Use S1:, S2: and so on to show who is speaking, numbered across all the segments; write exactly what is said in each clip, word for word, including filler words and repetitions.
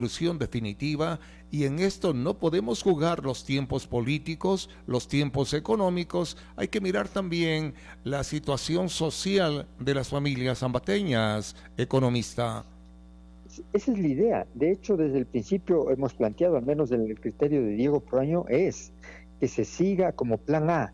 S1: solución definitiva, y en esto no podemos jugar los tiempos políticos, los tiempos económicos, hay que mirar también la situación social de las familias ambateñas, economista.
S2: Esa es la idea. De hecho, desde el principio hemos planteado, al menos en el criterio de Diego Proaño, es que se siga como plan A,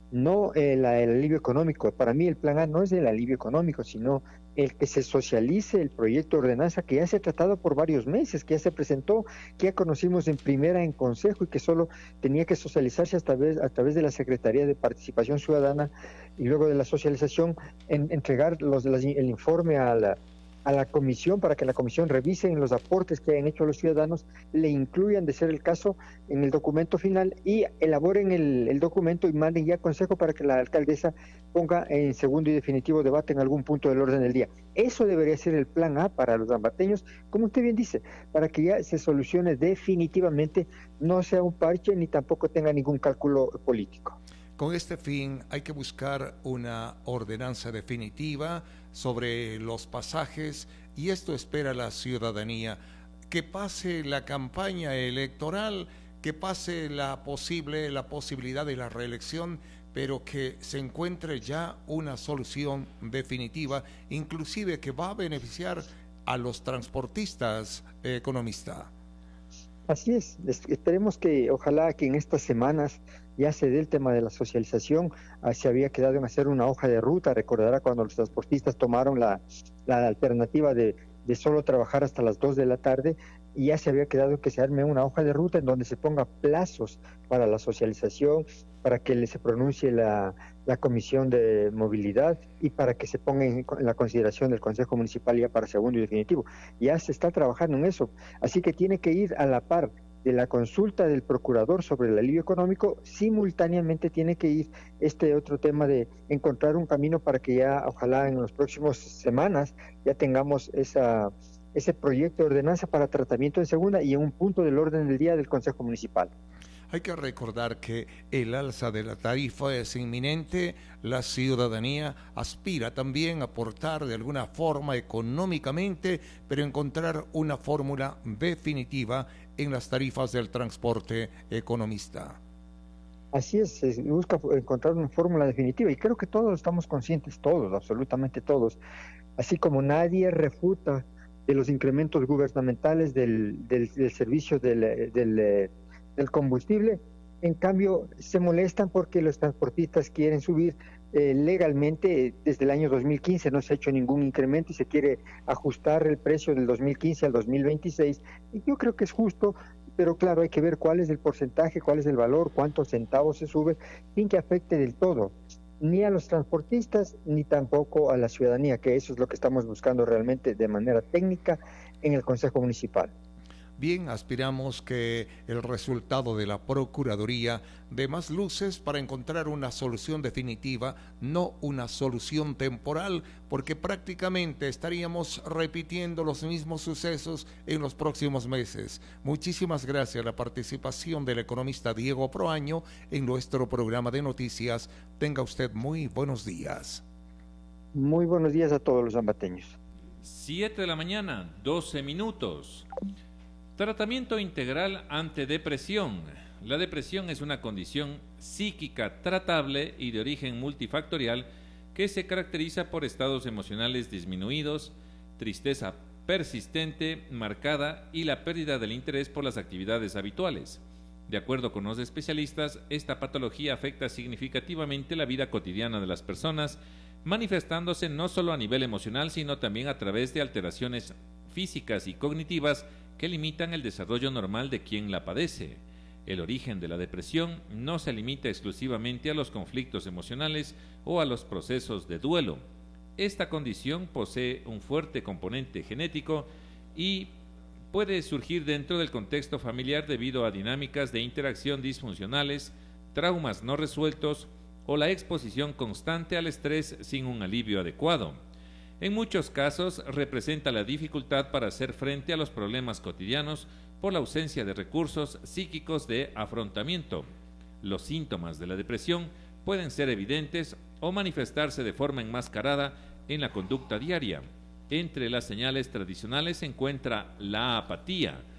S2: no el, el alivio económico. Para mí el plan A no es el alivio económico, sino el que se socialice el proyecto de ordenanza que ya se ha tratado por varios meses, que ya se presentó, que ya conocimos en primera en consejo y que solo tenía que socializarse a través, a través de la Secretaría de Participación Ciudadana, y luego de la socialización en, entregar los, las, el informe a la a la comisión para que la comisión revise los aportes que hayan hecho los ciudadanos, le incluyan, de ser el caso, en el documento final y elaboren el, el documento y manden ya consejo para que la alcaldesa ponga en segundo y definitivo debate en algún punto del orden del día. Eso debería ser el plan A para los ambateños, como usted bien dice, para que ya se solucione definitivamente, no sea un parche ni tampoco tenga ningún cálculo político.
S1: Con este fin hay que buscar una ordenanza definitiva sobre los pasajes, y esto espera la ciudadanía, que pase la campaña electoral, que pase la posible la posibilidad de la reelección, pero que se encuentre ya una solución definitiva, inclusive que va a beneficiar a los transportistas, eh, economista.
S2: Así es, esperemos que ojalá que en estas semanas ya se dé el tema de la socialización. Ah, se había quedado en hacer una hoja de ruta, recordará cuando los transportistas tomaron la, la alternativa de, de solo trabajar hasta las dos de la tarde, y ya se había quedado que se arme una hoja de ruta en donde se ponga plazos para la socialización, para que se pronuncie la, la Comisión de Movilidad y para que se ponga en, en la consideración del Consejo Municipal ya para segundo y definitivo. Ya se está trabajando en eso, así que tiene que ir a la par de la consulta del procurador sobre el alivio económico, simultáneamente tiene que ir este otro tema de encontrar un camino para que ya, ojalá en las próximas semanas, ya tengamos esa, ese proyecto de ordenanza para tratamiento en segunda y en un punto del orden del día del Consejo Municipal.
S1: Hay que recordar que el alza de la tarifa es inminente, la ciudadanía aspira también a aportar de alguna forma económicamente, pero encontrar una fórmula definitiva en las tarifas del transporte, economista.
S2: Así es, se busca encontrar una fórmula definitiva y creo que todos estamos conscientes, todos, absolutamente todos, así como nadie refuta de los incrementos gubernamentales del, del, del servicio del, del del combustible. En cambio se molestan porque los transportistas quieren subir eh, legalmente. Desde el año dos mil quince no se ha hecho ningún incremento y se quiere ajustar el precio del dos mil quince al dos mil veintiséis, y yo creo que es justo, pero claro, hay que ver cuál es el porcentaje, cuál es el valor, cuántos centavos se sube, sin que afecte del todo ni a los transportistas ni tampoco a la ciudadanía, que eso es lo que estamos buscando realmente de manera técnica en el Consejo Municipal.
S1: Bien, aspiramos que el resultado de la Procuraduría dé más luces para encontrar una solución definitiva, no una solución temporal, porque prácticamente estaríamos repitiendo los mismos sucesos en los próximos meses. Muchísimas gracias a la participación del economista Diego Proaño en nuestro programa de noticias. Tenga usted muy buenos días.
S2: Muy buenos días a todos los ambateños.
S3: siete de la mañana, doce minutos. Tratamiento integral ante depresión. La depresión es una condición psíquica tratable y de origen multifactorial que se caracteriza por estados emocionales disminuidos, tristeza persistente, marcada y la pérdida del interés por las actividades habituales. De acuerdo con los especialistas, esta patología afecta significativamente la vida cotidiana de las personas, manifestándose no solo a nivel emocional, sino también a través de alteraciones físicas y cognitivas que limitan el desarrollo normal de quien la padece. El origen de la depresión no se limita exclusivamente a los conflictos emocionales o a los procesos de duelo. Esta condición posee un fuerte componente genético y puede surgir dentro del contexto familiar debido a dinámicas de interacción disfuncionales, traumas no resueltos o la exposición constante al estrés sin un alivio adecuado. En muchos casos representa la dificultad para hacer frente a los problemas cotidianos por la ausencia de recursos psíquicos de afrontamiento. Los síntomas de la depresión pueden ser evidentes o manifestarse de forma enmascarada en la conducta diaria. Entre las señales tradicionales se encuentra la apatía,